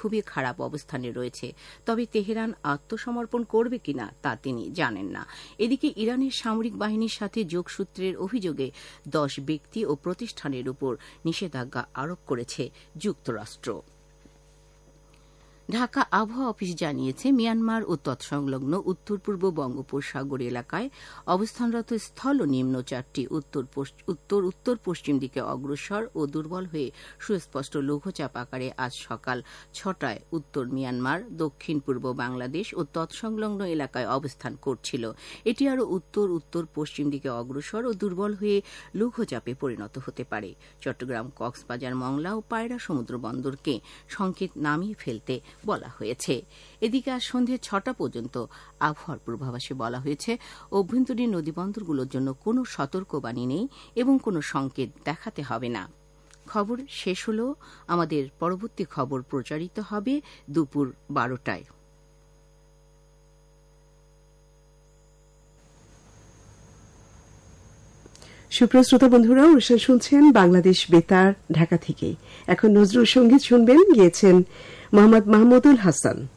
খুবই খারাপ অবস্থানে রয়েছে, তবে তেহরান আত্মসমর্পণ করবে কিনা তা তিনি জানেন না। এদিকে ইরানের সামরিক বাহিনীর সাথে যোগসূত্রের অভিযোগে 10 ব্যক্তি ও প্রতিষ্ঠানের উপর নিষেধাজ্ঞা আরোপ করেছে যুক্তরাষ্ট্র। ঢাকা আবহাওয়া অফিস জানিয়েছে, মিয়ানমার ও তৎসংলগ্ন উত্তর পূর্ব বঙ্গোপসাগর এলাকায় অবস্থানরত স্থল নিম্নচাপটি উত্তর উত্তর পশ্চিম দিকে অগ্রসর ও দুর্বল হয়ে সুস্পষ্ট লঘুচাপ আকারে আজ সকাল 6টায় উত্তর মিয়ানমার, দক্ষিণ পূর্ব বাংলাদেশ ও তৎসংলগ্ন এলাকায় অবস্থান করছিল। এটি আরও উত্তর উত্তর পশ্চিম দিকে অগ্রসর ও দুর্বল হয়ে লঘুচাপে পরিণত হতে পারে। চট্টগ্রাম, কক্সবাজার, মংলা ও পায়রা সমুদ্র বন্দরকে সংকেত নামিয়ে ফেলতে বলা হয়েছে। এদিকে আজ সন্ধ্যে 6টা পর্যন্ত আবহাওয়ার পূর্বাভাসে বলা হয়েছে, অভ্যন্তরীণ নদীবন্দরগুলোর জন্য কোনো সতর্কবাণী নেই এবং কোনো সংকেত দেখাতে হবে না। খবর শেষ হল। আমাদের পরবর্তী খবর প্রচারিত হবে দুপুর 12টায়। সুপ্রিয় শ্রোতা বন্ধুরা, অনুষ্ঠান শুনছেন বাংলাদেশ বেতার ঢাকা থেকে। এখন নজরুল সঙ্গীত শুনবেন, গিয়েছেন মোহাম্মদ মাহমুদুল হাসান।